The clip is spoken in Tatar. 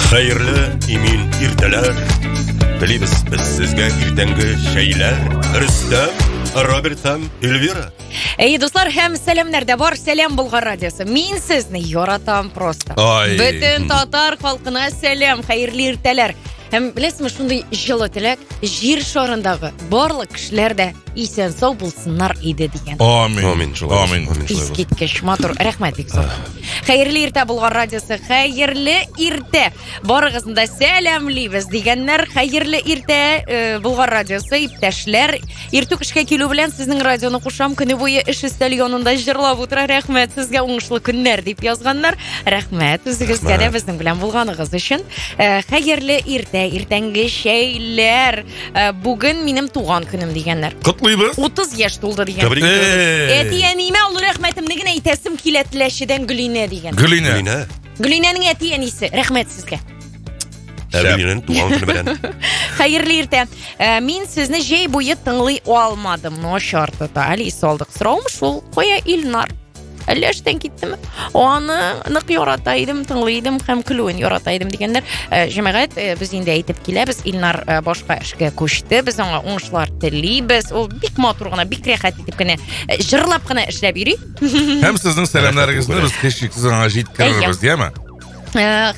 Hayırlı imin irteler. Bilibіз biz sizге irtенгі şeyler. Рүстәм, Роберт һәм Эльвира. Достар, һәм сәламнәр дә бар. Сәлам Болгар радиосы. Мин сезне яратам просто. Бөтен татар халкына сәлам, хәерле иртәләр. Һәм беләсезме, шундый җылы теләк җир шарындагы барлык кешеләр дә исән сау булсыннар иде дигән. Амин. Искиткеч матур. Рәхмәт бик зур. Хәерле иртә Болгар радиосы. Хәерле иртә. Барыгызны да сәламлыйбыз дигәннәр. Хәерле иртә Болгар радиосы иптәшләр. Иртүк эшкә килү белән сезнең радионы кушам. Көне буе эш өстәл янында җырлап утыра. Рәхмәт сезгә, уңышлы көннәр дип язганнар. Рәхмәт үзегезгә дә безнең белән булганыгыз өчен. Хәерле иртә, иртәнге шәйләр. Бүген минем туган көнем дигәннәр. 30 яшь тулды дигән. Әти-әниемә ул рәхмәтемне генә әйтәсем килә Теләчедән Гөлинә дигән. Гөлинәнең әти-әнисе. Рәхмәт сезгә. Гөлинәнең туган көне белән. Хәерле иртә. Мин сезне җәй буе тыңлый алмадым. Начар тота. Алис алдык. Сораум шул. Кая Илнар? Әллә эштән киттеме? Аны нык ярата идем, тыңлый идем һәм көлүен ярата идем дигәннәр. Җәмәгать, без инде әйтеп киләбез. Илнар башка эшкә күчте. Без аңа уңышлар телибез. Ул бик матур гына, бик рәхәт итеп кенә җырлап кына эшләп йөри. Һәм сезнең сәламнарыгызны без һичшиксез аңа җиткерәбез, дияме?